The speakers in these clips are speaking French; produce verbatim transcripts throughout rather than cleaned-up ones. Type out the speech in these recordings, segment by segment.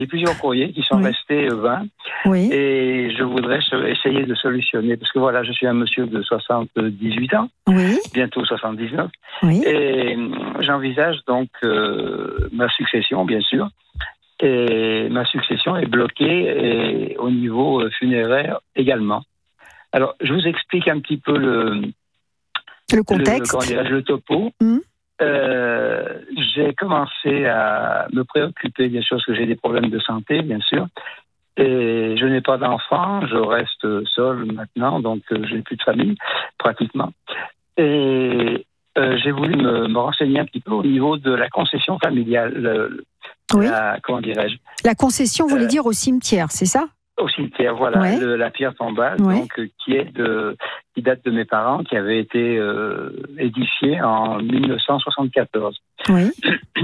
J'ai plusieurs courriers qui sont oui. restés vingt oui. et je voudrais essayer de solutionner parce que voilà, je suis un monsieur de soixante-dix-huit ans, oui. bientôt soixante-dix-neuf, oui. et j'envisage donc euh, ma succession, bien sûr, et ma succession est bloquée et au niveau funéraire également. Alors, je vous explique un petit peu le, le contexte, le, comment dirais-je, le topo. Mmh. Euh, j'ai commencé à me préoccuper, bien sûr, parce que j'ai des problèmes de santé, bien sûr. Et je n'ai pas d'enfant, je reste seul maintenant, donc euh, je n'ai plus de famille, pratiquement. Et euh, j'ai voulu me, me renseigner un petit peu au niveau de la concession familiale. Le, oui. la, comment dirais-je ? La concession, vous voulez euh, dire au cimetière, c'est ça ? Au cimetière, voilà, ouais. le, la pierre tombale, ouais. donc qui est de, qui date de mes parents, qui avait été euh, édifiée en mille neuf cent soixante-quatorze. Oui.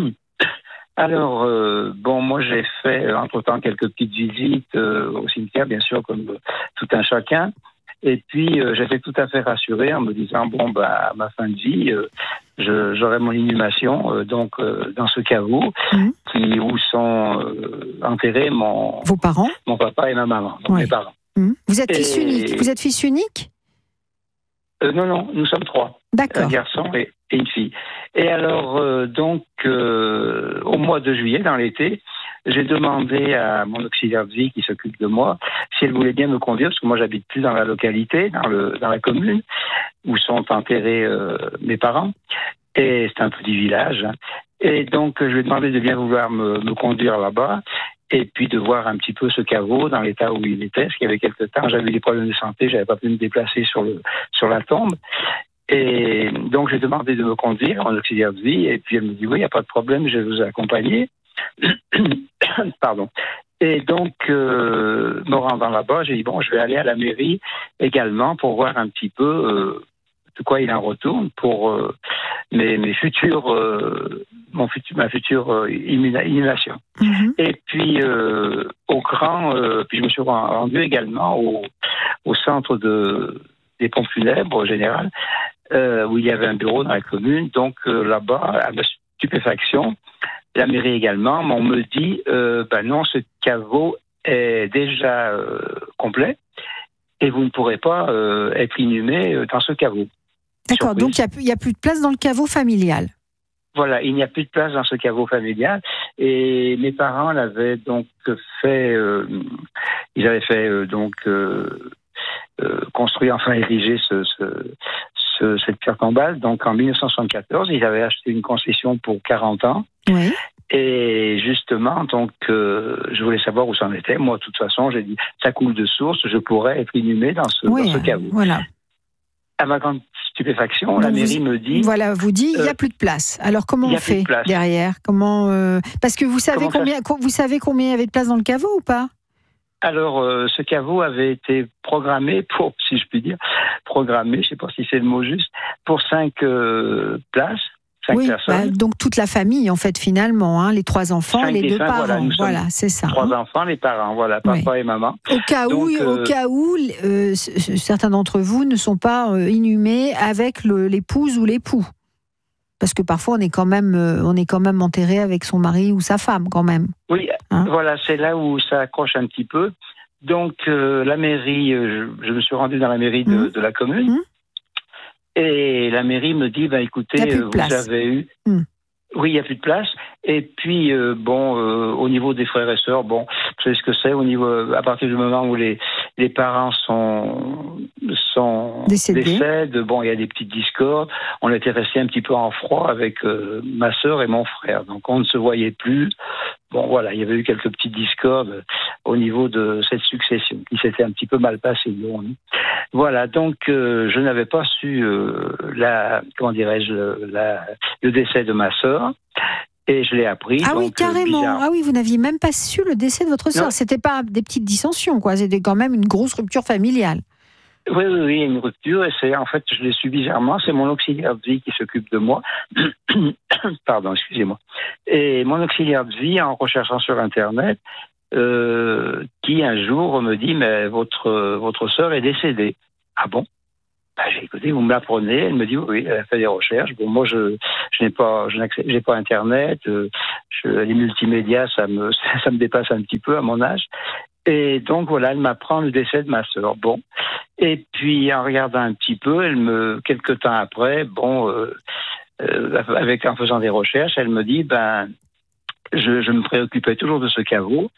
Alors, euh, bon, moi j'ai fait entre-temps quelques petites visites euh, au cimetière, bien sûr, comme euh, tout un chacun. Et puis, euh, j'étais tout à fait rassuré en me disant, bon, bah, à ma fin de vie, euh, je, j'aurai mon inhumation euh, donc euh, dans ce caveau mmh. qui, où sont euh, enterrés mon, Vos parents, mon papa et ma maman, donc ouais. mes parents. Mmh. Vous êtes et... fils unique Vous êtes fils unique euh, Non, non, nous sommes trois. D'accord. Un garçon et, et une fille. Et alors, euh, donc, euh, au mois de juillet, dans l'été, j'ai demandé à mon auxiliaire de vie qui s'occupe de moi si elle voulait bien me conduire, parce que moi, j'habite plus dans la localité, dans, le, dans la commune, où sont enterrés euh, mes parents. Et c'est un petit village. Et donc, je lui ai demandé de bien vouloir me, me conduire là-bas. Et puis de voir un petit peu ce caveau dans l'état où il était, parce qu'il y avait quelque temps, j'avais des problèmes de santé, j'avais pas pu me déplacer sur, le, sur la tombe. Et donc, j'ai demandé de me conduire en auxiliaire de vie, et puis elle me dit, oui, il n'y a pas de problème, je vais vous accompagner. Pardon. Et donc, euh, me rendant là-bas, j'ai dit, bon, je vais aller à la mairie également pour voir un petit peu euh, de quoi il en retourne pour euh, mes, mes futurs, euh, mon futur, ma future euh, inhumation. Mm-hmm. Et puis, euh, au grand, euh, puis je me suis rendu également au, au centre de, des pompes funèbres, au général, euh, où il y avait un bureau dans la commune. Donc, euh, là-bas, à ma stupéfaction, la mairie également, on me dit, euh, ben non, ce caveau est déjà euh, complet et vous ne pourrez pas euh, être inhumé dans ce caveau. D'accord, surprise. Donc il n'y a, a plus de place dans le caveau familial. Voilà, il n'y a plus de place dans ce caveau familial. Et mes parents l'avaient donc fait, euh, ils avaient fait euh, donc euh, euh, construire, enfin ériger ce, ce, ce, cette pierre tombale. Donc en mille neuf cent soixante-quatorze, ils avaient acheté une concession pour quarante ans. Oui. Et justement, donc, euh, je voulais savoir où ça en était. Moi, de toute façon, j'ai dit, ça coule de source, je pourrais être inhumé dans ce, oui, dans ce caveau. Voilà. À ma grande stupéfaction, donc la mairie vous, me dit... Voilà, vous dit, il euh, n'y a plus de place. Alors, comment on fait derrière Comment euh, Parce que vous savez, combien, ça... vous savez combien il y avait de place dans le caveau ou pas? Alors, euh, ce caveau avait été programmé pour, si je puis dire, programmé, je ne sais pas si c'est le mot juste, pour cinq euh, places. Oui, bah, donc toute la famille, en fait, finalement, hein, les trois enfants, cinq les deux cinq, parents. Voilà, voilà c'est ça. Trois hein. enfants, les parents, voilà, papa oui. et maman. Au cas donc, où, euh... au cas où euh, certains d'entre vous ne sont pas euh, inhumés avec le, l'épouse ou l'époux. Parce que parfois, on est quand même, euh, on est quand même enterré avec son mari ou sa femme, quand même. Oui, hein? Voilà, c'est là où ça accroche un petit peu. Donc, euh, la mairie, euh, je, je me suis rendu dans la mairie de, mmh. de la commune. Mmh. Et la mairie me dit, bah, écoutez, vous place. avez eu... Mmh. Oui, il n'y a plus de place. Et puis, euh, bon, euh, au niveau des frères et sœurs, bon, vous savez ce que c'est, au niveau, à partir du moment où les, les parents sont, sont décèdent, bon, il y a des petites discordes. On était resté un petit peu en froid avec euh, ma sœur et mon frère. Donc, on ne se voyait plus. Bon, voilà, il y avait eu quelques petites discordes au niveau de cette succession qui s'était un petit peu mal passée. Bon. Voilà, donc euh, je n'avais pas su euh, la, comment dirais-je, la, le décès de ma sœur et je l'ai appris. Ah donc, oui, carrément. Bizarre. Ah oui, vous n'aviez même pas su le décès de votre sœur. C'était pas des petites dissensions, quoi. C'était quand même une grosse rupture familiale. Oui, oui, oui, une rupture. Et c'est en fait, je l'ai su bizarrement. C'est mon auxiliaire de vie qui s'occupe de moi. Pardon, excusez-moi. Et mon auxiliaire de vie, en recherchant sur Internet, euh, qui un jour me dit, mais votre votre sœur est décédée. Ah bon? bah, j'ai écouté, vous me l'apprenez. Elle me dit oui, elle a fait des recherches. Bon, moi, je, je n'ai pas, je n'accès, j'ai pas Internet. Euh, je, les multimédias, ça me, ça me dépasse un petit peu à mon âge. Et donc voilà, elle m'apprend le décès de ma sœur. Bon, et puis en regardant un petit peu, elle me, quelques temps après, bon, euh, euh, avec en faisant des recherches, elle me dit, ben, je, je me préoccupais toujours de ce caveau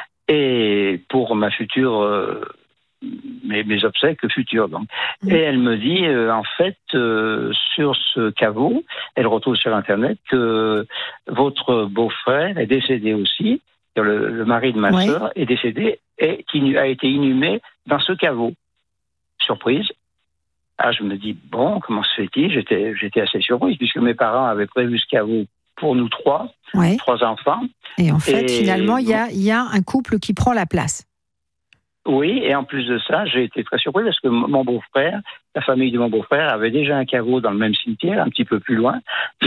et pour ma future, euh, mes, mes obsèques futures. Donc, mmh. Et elle me dit, euh, en fait, euh, sur ce caveau, elle retrouve sur Internet que votre beau-frère est décédé aussi. Le, le mari de ma oui. sœur est décédé et qui a été inhumé dans ce caveau. Surprise. Ah, je me dis, bon, comment se fait-il ? J'étais, j'étais assez surprise puisque mes parents avaient prévu ce caveau pour nous trois, oui. trois enfants. Et en fait, et finalement, il y a, y a un couple qui prend la place. Oui, et en plus de ça, j'ai été très surpris parce que mon beau-frère, la famille de mon beau-frère avait déjà un caveau dans le même cimetière, un petit peu plus loin.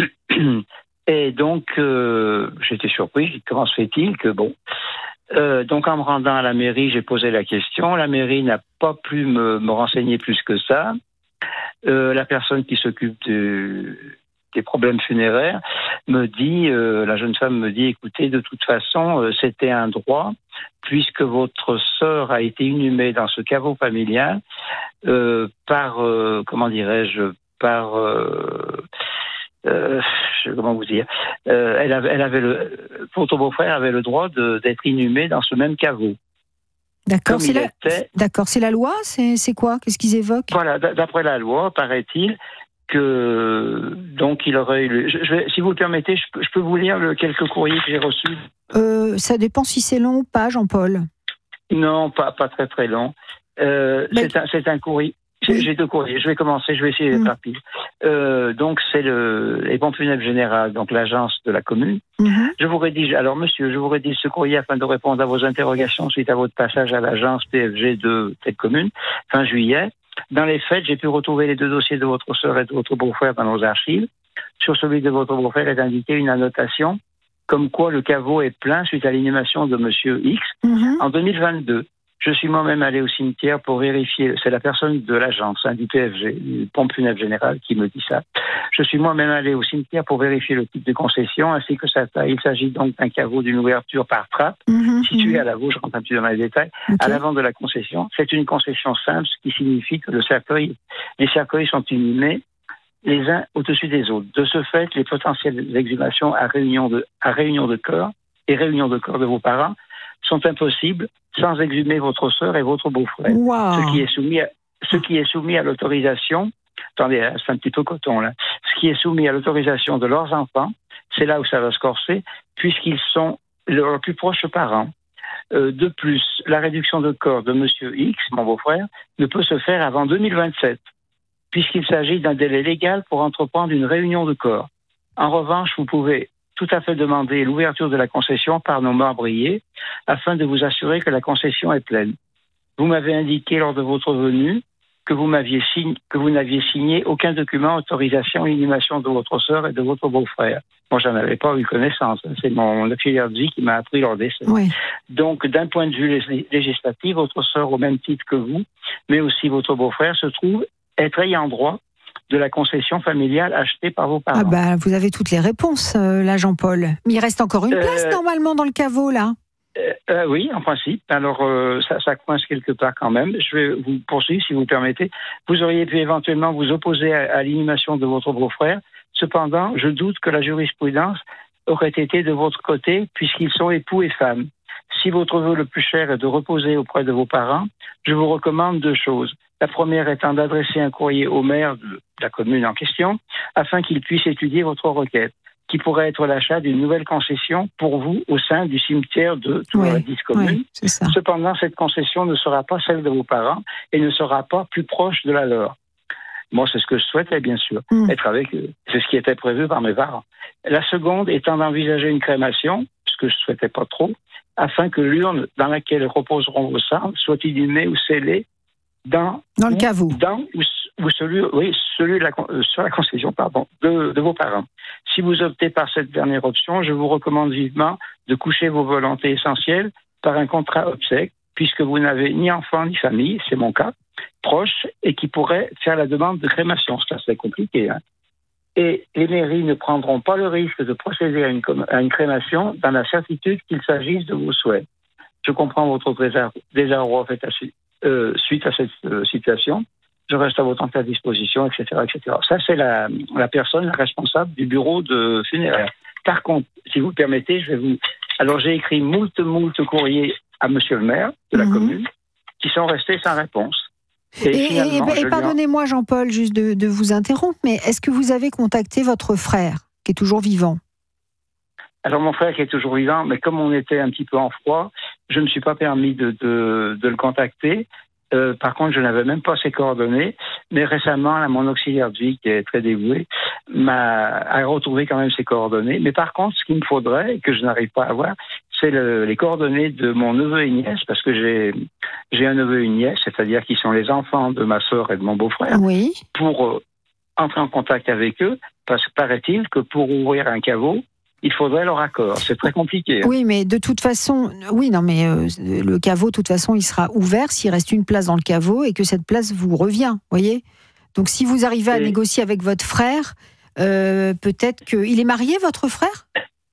Et donc, euh, j'étais surpris. Comment se fait-il que, bon... Euh, donc, en me rendant à la mairie, j'ai posé la question. La mairie n'a pas pu me, me renseigner plus que ça. Euh, la personne qui s'occupe de, des problèmes funéraires me dit, euh, la jeune femme me dit, écoutez, de toute façon, euh, c'était un droit, puisque votre sœur a été inhumée dans ce caveau familial euh, par, euh, comment dirais-je, par... Euh, Euh, comment vous dire euh, elle, avait, elle avait le votre beau-frère avait le droit de, d'être inhumé dans ce même caveau. D'accord, c'est la, était... D'accord, c'est la loi, c'est, c'est quoi ? Qu'est-ce qu'ils évoquent ? Voilà, d'après la loi, paraît-il que donc il aurait eu. Le, je, je vais, si vous le permettez, je peux, je peux vous lire le, quelques courriers que j'ai reçus. Euh, ça dépend si c'est long ou pas, Jean-Paul. Non, pas pas très très long. Euh, Mais... c'est un c'est un courrier. J'ai, j'ai deux courriers. Je vais commencer. Je vais essayer d'être mmh. rapide. Euh, donc, c'est le, les pompes funèbres générales, donc l'agence de la commune. Mmh. Je vous rédige. Alors, monsieur, je vous rédige ce courrier afin de répondre à vos interrogations suite à votre passage à l'agence P F G de cette commune fin juillet. Dans les faits, j'ai pu retrouver les deux dossiers de votre sœur et de votre beau-frère dans nos archives. Sur celui de votre beau-frère est indiqué une annotation comme quoi le caveau est plein suite à l'inhumation de monsieur X mmh. en deux mille vingt-deux. Je suis moi-même allé au cimetière pour vérifier, c'est la personne de l'agence, hein, du P F G, du pompe funèbre générale, qui me dit ça. Je suis moi-même allé au cimetière pour vérifier le type de concession ainsi que sa taille. Il s'agit donc d'un caveau d'une ouverture par trappe, mmh, situé mmh. à la gauche, je rentre un petit peu dans les détails, okay. à l'avant de la concession. C'est une concession simple, ce qui signifie que le cercueil, les cercueils sont inhumés les uns au-dessus des autres. De ce fait, les potentielles exhumations à réunion de, à réunion de corps et réunion de corps de vos parents sont impossibles sans exhumer votre sœur et votre beau-frère. Wow. Ce qui est soumis à, ce qui est soumis à l'autorisation, attendez, c'est un petit peu coton là, ce qui est soumis à l'autorisation de leurs enfants, c'est là où ça va se corser, puisqu'ils sont leurs plus proches parents. Euh, de plus, la réduction de corps de monsieur X, mon beau-frère, ne peut se faire avant deux mille vingt-sept, puisqu'il s'agit d'un délai légal pour entreprendre une réunion de corps. En revanche, vous pouvez tout à fait demander l'ouverture de la concession par nos marbriers afin de vous assurer que la concession est pleine. Vous m'avez indiqué lors de votre venue que vous m'aviez signé, que vous n'aviez signé aucun document autorisation inhumation de votre sœur et de votre beau-frère. Moi, j'en avais pas eu connaissance. C'est mon auxiliaire de vie qui m'a appris leur décès. Oui. Donc, d'un point de vue législatif, votre sœur, au même titre que vous, mais aussi votre beau-frère, se trouve être ayant droit de la concession familiale achetée par vos parents. Ah bah, vous avez toutes les réponses, euh, là, Jean-Paul. Mais il reste encore une place, euh, normalement, dans le caveau, là. Euh, euh, oui, en principe. Alors, euh, ça, ça coince quelque part quand même. Je vais vous poursuivre, si vous permettez. Vous auriez pu éventuellement vous opposer à, à l'inhumation de votre beau-frère. Cependant, je doute que la jurisprudence aurait été de votre côté, puisqu'ils sont époux et femmes. Si votre vœu le plus cher est de reposer auprès de vos parents, je vous recommande deux choses. La première étant d'adresser un courrier au maire de la commune en question, afin qu'il puisse étudier votre requête, qui pourrait être l'achat d'une nouvelle concession pour vous au sein du cimetière de Touradis commune. Oui, c'est ça. Cependant, cette concession ne sera pas celle de vos parents et ne sera pas plus proche de la leur. Moi, c'est ce que je souhaitais, bien sûr, mmh. être avec eux. C'est ce qui était prévu par mes parents. La seconde étant d'envisager une crémation, ce que je souhaitais pas trop, afin que l'urne dans laquelle reposeront vos cendres soit inhumée ou scellée dans, dans le caveau. Dans ou, ou celui, oui, celui de la, euh, sur la concession, pardon, de, de vos parents. Si vous optez par cette dernière option, je vous recommande vivement de coucher vos volontés essentielles par un contrat obsèque, puisque vous n'avez ni enfant ni famille, c'est mon cas. proches et qui pourraient faire la demande de crémation. Ça, c'est compliqué. Hein. Et les mairies ne prendront pas le risque de procéder à une, à une crémation dans la certitude qu'il s'agisse de vos souhaits. Je comprends votre désarroi fait, euh, suite à cette euh, situation. Je reste à votre entière disposition, et cetera, et cetera. Ça, c'est la, la personne responsable du bureau de funéraire. Par contre, si vous le permettez, je vais vous... Alors, j'ai écrit moult, moult courriers à monsieur le maire de la mmh. commune qui sont restés sans réponse. Et, et, et, et pardonnez-moi, Jean-Paul, juste de, de vous interrompre, mais est-ce que vous avez contacté votre frère, qui est toujours vivant ? Alors, mon frère qui est toujours vivant, mais comme on était un petit peu en froid, je ne me suis pas permis de, de, de le contacter. Euh, par contre, je n'avais même pas ses coordonnées. Mais récemment, là, mon auxiliaire de vie, qui est très dévoué, m'a a retrouvé quand même ses coordonnées. Mais par contre, ce qu'il me faudrait, et que je n'arrive pas à avoir, c'est le, les coordonnées de mon neveu et nièce, parce que j'ai, j'ai un neveu et une nièce, c'est-à-dire qu'ils sont les enfants de ma sœur et de mon beau-frère, oui. pour euh, entrer en contact avec eux, parce que paraît-il que pour ouvrir un caveau, il faudrait leur accord. C'est très compliqué. Hein. Oui, mais de toute façon, oui, non, mais euh, le caveau, de toute façon, il sera ouvert s'il reste une place dans le caveau et que cette place vous revient, voyez. Donc, si vous arrivez à et... négocier avec votre frère, euh, peut-être que... Il est marié, votre frère ?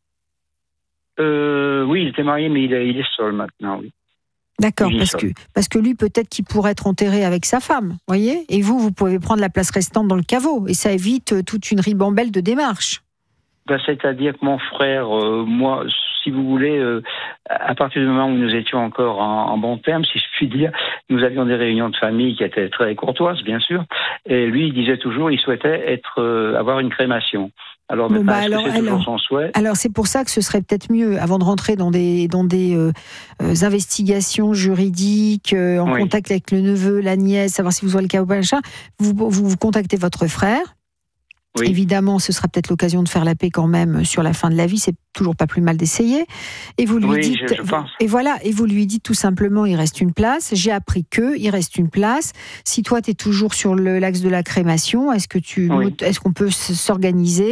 euh, Oui, il était marié, mais il est, il est seul maintenant, oui. D'accord, parce que, parce que lui, peut-être qu'il pourrait être enterré avec sa femme, voyez. Et vous, vous pouvez prendre la place restante dans le caveau. Et ça évite toute une ribambelle de démarches. Ben, c'est-à-dire que mon frère, euh, moi, si vous voulez, euh, à partir du moment où nous étions encore en, en bons termes, si je puis dire, nous avions des réunions de famille qui étaient très courtoises, bien sûr, et lui, il disait toujours, il souhaitait être, euh, avoir une crémation. Alors, bon, bah, alors, c'est alors, toujours son souhait. Alors, c'est pour ça que ce serait peut-être mieux, avant de rentrer dans des, dans des euh, euh, investigations juridiques, euh, en oui. contact avec le neveu, la nièce, savoir si vous avez le cas ou pas, machin, vous, vous, vous contactez votre frère. Oui. Évidemment, ce sera peut-être l'occasion de faire la paix quand même sur la fin de la vie. C'est toujours pas plus mal d'essayer. Et vous lui oui, dites, je, je pense. et voilà, et vous lui dites tout simplement, il reste une place. J'ai appris que il reste une place. Si toi, tu es toujours sur le l'axe de la crémation, est-ce que tu, oui. est-ce qu'on peut s'organiser ?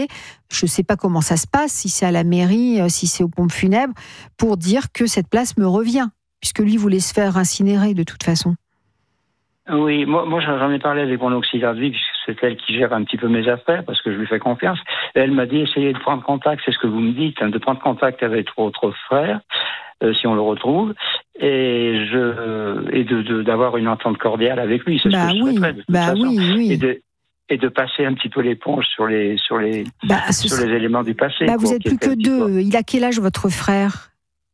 Je sais pas comment ça se passe, si c'est à la mairie, si c'est aux pompes funèbres, pour dire que cette place me revient, puisque lui voulait se faire incinérer de toute façon. Oui, moi, moi j'en ai parlé avec mon auxiliaire de vie, puisque c'est elle qui gère un petit peu mes affaires, parce que je lui fais confiance. Et elle m'a dit, essayez de prendre contact, c'est ce que vous me dites, hein, de prendre contact avec votre frère, euh, si on le retrouve, et je et de, de d'avoir une entente cordiale avec lui. C'est bah ce que oui, je souhaiterais, de toute bah façon. Oui, oui. Et de, et de passer un petit peu l'éponge sur les sur les bah, sur les éléments du passé. Bah, vous êtes plus que deux. Peu. Il a quel âge votre frère ?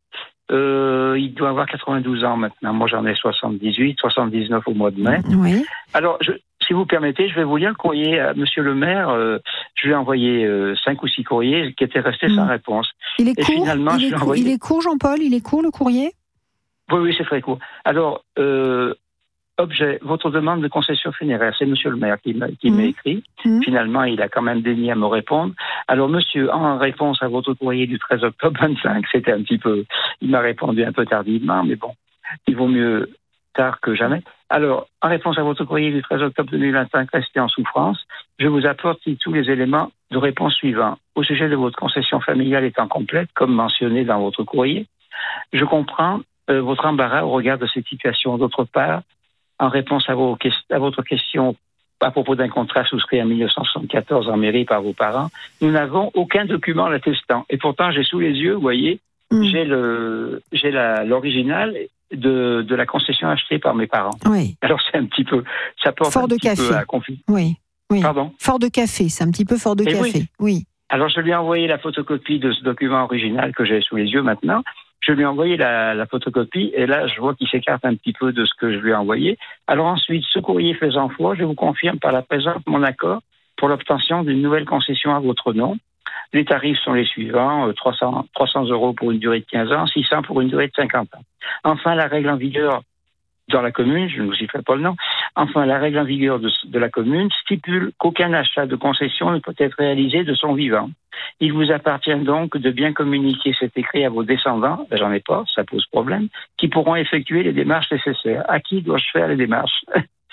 Euh, il doit avoir quatre-vingt-douze ans maintenant. Moi, j'en ai soixante-dix-huit, soixante-dix-neuf au mois de mai. Oui. Alors, je, si vous permettez, je vais vous lire le courrier à Monsieur le maire. Euh, je lui ai envoyé euh, cinq ou six courriers qui étaient restés mmh. sans réponse. Il est Et court. Finalement, il, est court envoyé... il est court, Jean-Paul. Il est court le courrier. Oui, oui, c'est très court. Alors, euh, objet, votre demande de concession funéraire, c'est Monsieur le maire qui m'a, qui mmh. m'a écrit. Mmh. Finalement, il a quand même daigné à me répondre. Alors, Monsieur, en réponse à votre courrier du treize octobre vingt-cinq, c'était un petit peu, il m'a répondu un peu tardivement, mais bon, il vaut mieux tard que jamais. Alors, en réponse à votre courrier du treize octobre deux mille vingt-cinq, resté en souffrance, je vous apporte tous les éléments de réponse suivants. Au sujet de votre concession familiale étant complète, comme mentionné dans votre courrier, je comprends euh, votre embarras au regard de cette situation. D'autre part, en réponse à, vos, à votre question à propos d'un contrat souscrit en mille neuf cent soixante-quatorze en mairie par vos parents, nous n'avons aucun document l'attestant. Et pourtant, j'ai sous les yeux, vous voyez, mmh. j'ai, le, j'ai la, l'original de, de la concession achetée par mes parents. Oui. Alors, c'est un petit peu... Ça porte fort un de petit café. peu à confusion. Oui. oui. Pardon ? Fort de café, c'est un petit peu fort de Et café. Oui. oui. Alors, je lui ai envoyé la photocopie de ce document original que j'ai sous les yeux maintenant. Je lui ai envoyé la, la photocopie et là, je vois qu'il s'écarte un petit peu de ce que je lui ai envoyé. Alors ensuite, ce courrier faisant foi, je vous confirme par la présente mon accord pour l'obtention d'une nouvelle concession à votre nom. Les tarifs sont les suivants, euh, trois cents, trois cents euros pour une durée de quinze ans, six cents pour une durée de cinquante ans. Enfin, la règle en vigueur dans la commune, je ne vous citerai pas le nom, enfin, la règle en vigueur de, de la commune stipule qu'aucun achat de concession ne peut être réalisé de son vivant. Il vous appartient donc de bien communiquer cet écrit à vos descendants, ben, j'en ai pas, ça pose problème, qui pourront effectuer les démarches nécessaires. À qui dois-je faire les démarches ?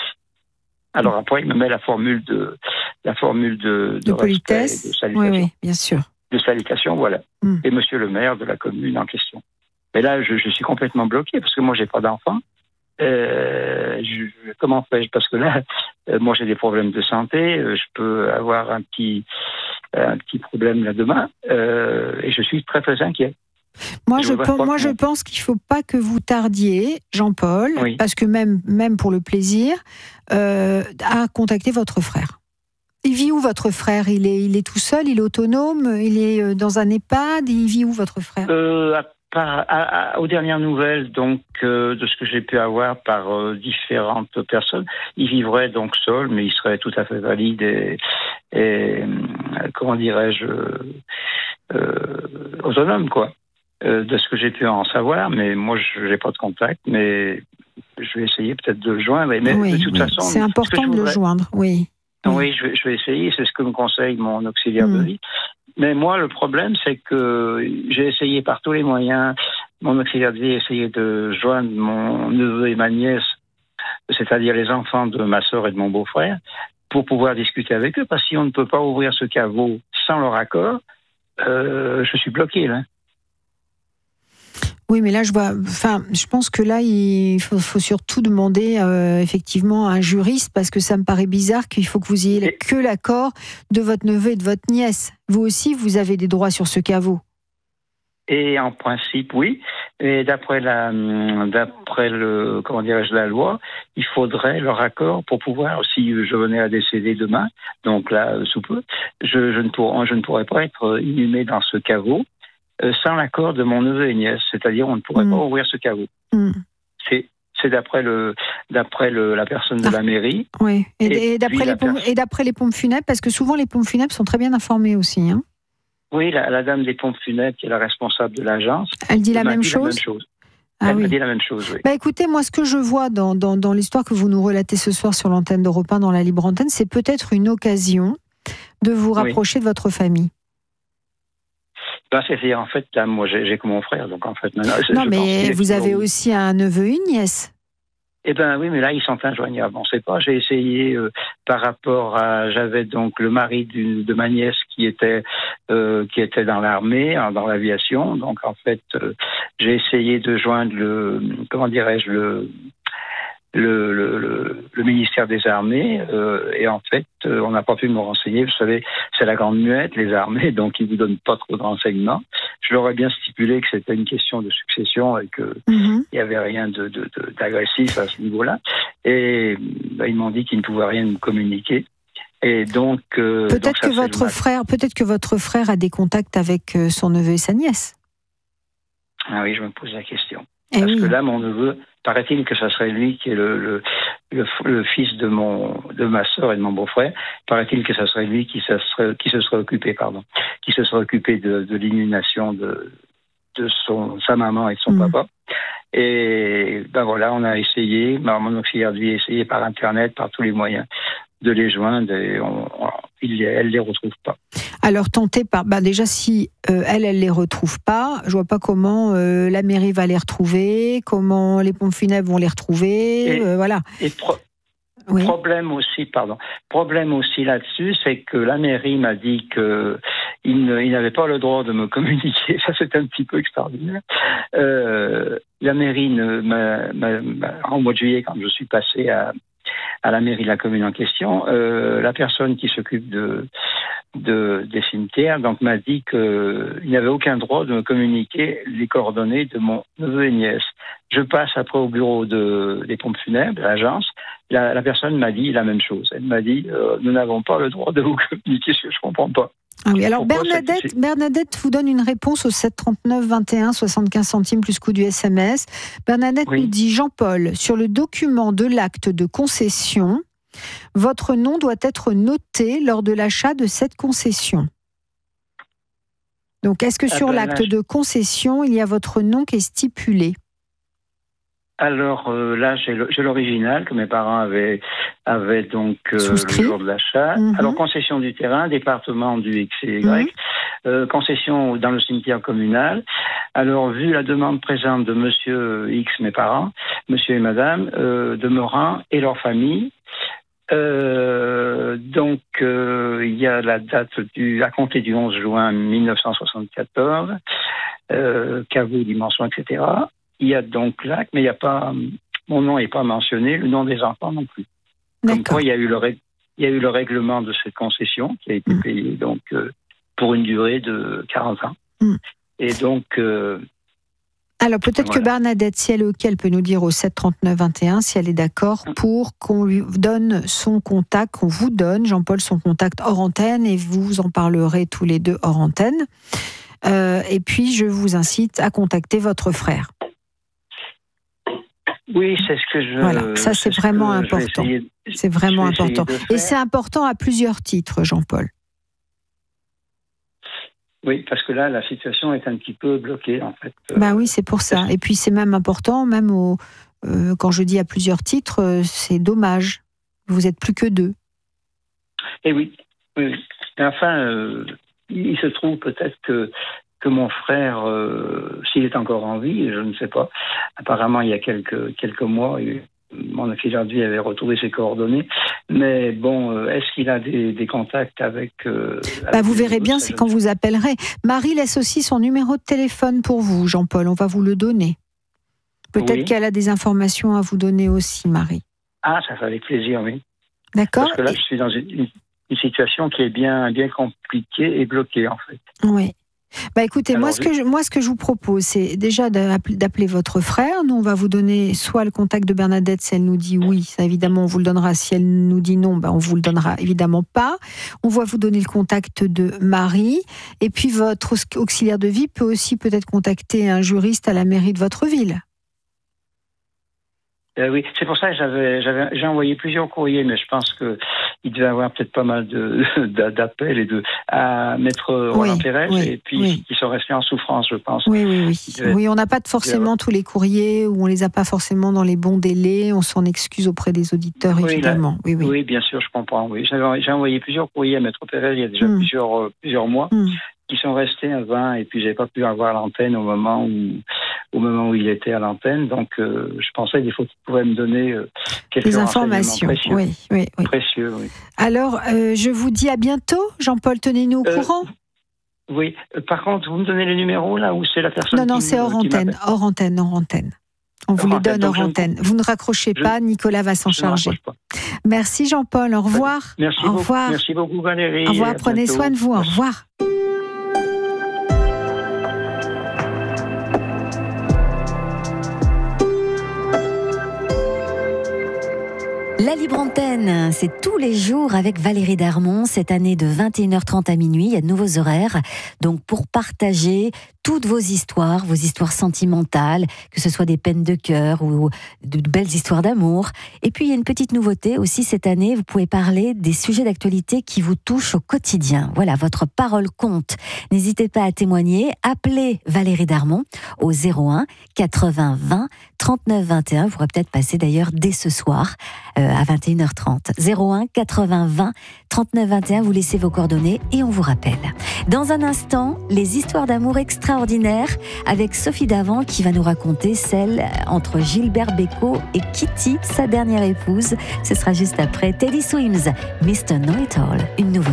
Alors après, il me met la formule de la formule de, de, de politesse, respect, de salutation. Oui, oui, bien sûr. De salutation, voilà. Mm. Et Monsieur le maire de la commune en question. Mais là, je, je suis complètement bloqué parce que moi, j'ai pas d'enfant. Euh, je, comment fais-je? Parce que là, euh, moi j'ai des problèmes de santé, euh, je peux avoir un petit, un petit problème là demain, euh, et je suis très très inquiet. Moi, je, je pense, moi, je pense qu'il ne faut pas que vous tardiez, Jean-Paul, oui. parce que même, même pour le plaisir, euh, à contacter votre frère. Il vit où votre frère? il est, il est tout seul, il est autonome, il est dans un EHPAD, il vit où votre frère? euh, à, à, à, Aux dernières nouvelles, donc, euh, de ce que j'ai pu avoir par euh, différentes personnes, il vivrait donc seul, mais il serait tout à fait valide et, et comment dirais-je, euh, autonome, quoi. Euh, de ce que j'ai pu en savoir, mais moi je n'ai pas de contact, mais je vais essayer peut-être de le joindre. Mais oui, de toute oui. façon, c'est important de voudrais... le joindre, oui. Oui, oui je, vais, je vais essayer, c'est ce que me conseille mon auxiliaire mmh. de vie. Mais moi, le problème, c'est que j'ai essayé par tous les moyens, mon auxiliaire de vie a essayé de joindre mon neveu et ma nièce, c'est-à-dire les enfants de ma sœur et de mon beau-frère, pour pouvoir discuter avec eux, parce que si on ne peut pas ouvrir ce caveau sans leur accord, euh, je suis bloqué, là. Oui, mais là, je vois. Enfin, je pense que là, il faut, faut surtout demander euh, effectivement à un juriste, parce que ça me paraît bizarre qu'il faut que vous ayez et... que l'accord de votre neveu et de votre nièce. Vous aussi, vous avez des droits sur ce caveau. Et en principe, oui. Et d'après la, d'après le, comment dirais-je, la loi, il faudrait leur accord pour pouvoir, si je venais à décéder demain, donc là, sous peu, je, je ne pourrais, je ne pourrais pas être inhumé dans ce caveau sans l'accord de mon neveu et nièce, c'est-à-dire on ne pourrait mmh. pas ouvrir ce caveau. Mmh. C'est, c'est d'après, le, d'après le, la personne de ah. la mairie. Oui, et, et, et, d'après les pompes, per... et d'après les pompes funèbres, parce que souvent les pompes funèbres sont très bien informées aussi. Hein. Oui, la, la dame des pompes funèbres, qui est la responsable de l'agence, elle dit la même, dit chose. la même chose. Ah elle oui. m'a dit la même chose, oui. Bah écoutez, moi, ce que je vois dans, dans, dans l'histoire que vous nous relatez ce soir sur l'antenne d'Europe un, dans la libre antenne, c'est peut-être une occasion de vous rapprocher oui. de votre famille. Ben, c'est en fait, là, moi, j'ai, j'ai que mon frère, donc en fait, maintenant, non, je mais pense vous avez aussi un neveu et une nièce. Eh ben oui, mais là, ils sont injoignables. On ne sait pas. J'ai essayé euh, par rapport à, j'avais donc le mari d'une, de ma nièce qui était euh, qui était dans l'armée, dans l'aviation. Donc en fait, euh, j'ai essayé de joindre le, comment dirais-je, le Le, le, le, le ministère des Armées euh, et en fait euh, on n'a pas pu me renseigner. Vous savez, c'est la grande muette, les armées, donc ils vous donnent pas trop de renseignements. Je leur ai bien stipulé que c'était une question de succession et que mm-hmm. il y avait rien de, de, de, d'agressif à ce niveau-là. Et bah, ils m'ont dit qu'ils ne pouvaient rien me communiquer. Et donc euh, peut-être donc, ça, que votre frère, peut-être que votre frère a des contacts avec son neveu et sa nièce. Ah oui, je me pose la question. Et Parce oui. que là, mon neveu, paraît-il que ça serait lui qui est le, le, le, le fils de, mon, de ma sœur et de mon beau-frère. Paraît-il que ça serait lui qui, ça serait, qui se serait occupé, pardon, qui se serait occupé de, de l'inhumation de, de son, sa maman et de son mmh. papa. Et ben voilà, on a essayé, mon auxiliaire de vie a essayé par Internet, par tous les moyens de les joindre et on, on, il, elle ne les retrouve pas. Alors tentez par, bah déjà si euh, elle, elle les retrouve pas, je vois pas comment euh, la mairie va les retrouver, comment les pompes funèbres vont les retrouver, et, euh, voilà. Et pro- oui. problème aussi, pardon, problème aussi là-dessus, c'est que la mairie m'a dit que il, ne, il n'avait pas le droit de me communiquer. Ça, c'est un petit peu extraordinaire. Euh, la mairie ne, m'a, m'a, m'a, en mois de juillet, quand je suis passé à à la mairie de la commune en question, euh, la personne qui s'occupe de, de des cimetières donc m'a dit qu'il n'avait aucun droit de me communiquer les coordonnées de mon neveu et nièce. Je passe après au bureau de, des pompes funèbres, de l'agence. La, la personne m'a dit la même chose. Elle m'a dit euh, nous n'avons pas le droit de vous communiquer, ce que je ne comprends pas. Ah oui, alors Bernadette, Bernadette vous donne une réponse au sept trente-neuf vingt et un soixante-quinze centimes plus coût du S M S. Bernadette oui. nous dit Jean-Paul, sur le document de l'acte de concession, votre nom doit être noté lors de l'achat de cette concession. Donc, est-ce que sur ah ben l'acte là, de concession, il y a votre nom qui est stipulé ? Alors euh, là, j'ai, le, j'ai l'original que mes parents avaient, avaient donc euh, le jour de l'achat. Mm-hmm. Alors, concession du terrain, département du X et Y, mm-hmm. euh, concession dans le cimetière communal. Alors, vu la demande présente de monsieur X, mes parents, monsieur et madame, euh, demeurant et leur famille, Euh, donc, euh, il y a la date du, à compter du onze juin mille neuf cent soixante-quatorze, euh, caveau, dimension, et cetera. Il y a donc l'acte, mais il n'y a pas, il mon nom n'est pas mentionné, le nom des enfants non plus. Comme quoi, il y a eu le, ré... il y a eu le règlement de cette concession qui a été mmh. payée donc, euh, pour une durée de quarante ans. Mmh. Et donc... Euh, Alors peut-être voilà. que Bernadette, si elle est OK, elle peut nous dire au sept trente-neuf vingt et un si elle est d'accord pour qu'on lui donne son contact, qu'on vous donne, Jean-Paul, son contact hors antenne, et vous en parlerez tous les deux hors antenne. Euh, et puis je vous incite à contacter votre frère. Oui, c'est ce que je... Voilà, ça c'est, c'est vraiment important. Essayer, c'est vraiment important. Et c'est important à plusieurs titres, Jean-Paul. Oui, parce que là, la situation est un petit peu bloquée, en fait. Bah oui, c'est pour ça. Et puis, c'est même important, même au, euh, quand je dis à plusieurs titres, euh, c'est dommage. Vous êtes plus que deux. Eh oui. oui. Enfin, euh, il se trouve peut-être que, que mon frère, euh, s'il est encore en vie, je ne sais pas, apparemment, il y a quelques, quelques mois, il, mon auxiliaire de vie avait retrouvé ses coordonnées. Mais bon, est-ce qu'il a des, des contacts avec... Euh, bah avec vous verrez bien, c'est quand vous appellerez. Marie laisse aussi son numéro de téléphone pour vous, Jean-Paul. On va vous le donner. Peut-être oui. qu'elle a des informations à vous donner aussi, Marie. Ah, ça fait avec plaisir, oui. D'accord. Parce que là, je suis dans une, une situation qui est bien, bien compliquée et bloquée, en fait. Oui. Bah écoutez, Alors, moi, ce que je, moi ce que je vous propose, c'est déjà d'appeler votre frère. Nous, on va vous donner soit le contact de Bernadette si elle nous dit oui, ça évidemment on vous le donnera. Si elle nous dit non, bah, on vous le donnera évidemment pas. On va vous donner le contact de Marie. Et puis votre auxiliaire de vie peut aussi peut-être contacter un juriste à la mairie de votre ville. Euh, oui, c'est pour ça que j'avais, j'avais, j'ai envoyé plusieurs courriers, mais je pense que il devait y avoir peut-être pas mal de, d'appels et de à Maître Roland oui, Pérez, oui, et puis oui. qui sont restés en souffrance, je pense. Oui, oui, oui. Devait... Oui, on n'a pas forcément tous les courriers, ou on les a pas forcément dans les bons délais. On s'en excuse auprès des auditeurs, oui, évidemment. Là, oui, oui. oui, bien sûr, je comprends. Oui, j'avais, j'ai envoyé plusieurs courriers à Maître Pérez il y a déjà mm. plusieurs euh, plusieurs mois. Mm. qui sont restés à vingt, et puis j'ai pas pu avoir l'antenne au moment où au moment où il était à l'antenne, donc euh, je pensais des fois qu'il pourrait me donner euh, quelques des informations précieux. Oui, oui, oui. Précieux, oui. Alors, euh, je vous dis à bientôt, Jean-Paul, tenez-nous au euh, courant. Oui, par contre, vous me donnez les numéros là, ou c'est la personne Non, non, qui c'est me, hors qui antenne, m'appelle. hors antenne, hors antenne. On vous les donne hors antenne. Vous ne raccrochez je, pas, Nicolas va s'en charger. Merci Jean-Paul, au revoir. Merci au beaucoup, revoir. Merci beaucoup Valérie. Au revoir, prenez bientôt. soin de vous, au revoir. La Libre Antenne, c'est tous les jours avec Valérie Darmon, cette année de vingt et une heures trente à minuit, il y a de nouveaux horaires, donc pour partager toutes vos histoires, vos histoires sentimentales, que ce soit des peines de cœur ou de belles histoires d'amour. Et puis il y a une petite nouveauté aussi cette année, vous pouvez parler des sujets d'actualité qui vous touchent au quotidien. Voilà, votre parole compte. N'hésitez pas à témoigner, appelez Valérie Darmon au zéro un quatre-vingts vingt trente-neuf vingt et un, vous pourrez peut-être passer d'ailleurs dès ce soir euh, à vingt et une heures trente. zéro un quatre-vingts vingt trente-neuf vingt et un, vous laissez vos coordonnées et on vous rappelle. Dans un instant, les histoires d'amour extraordinaires avec Sophie Davant qui va nous raconter celle entre Gilbert Bécaud et Kitty, sa dernière épouse. Ce sera juste après Teddy Swims, mister Know It All, une nouveauté.